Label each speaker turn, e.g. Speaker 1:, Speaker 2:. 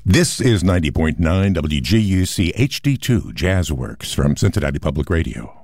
Speaker 1: This is 90.9 WGUC HD2 Jazzworks from Cincinnati Public Radio.